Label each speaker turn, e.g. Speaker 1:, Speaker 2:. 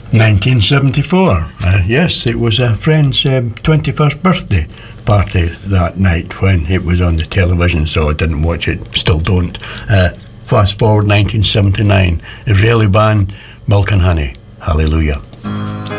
Speaker 1: 1974. Yes, it was a friend's 21st birthday party that night when it was on the television, so I didn't watch it, still don't. Fast forward 1979, Israeli band Milk and Honey. Hallelujah.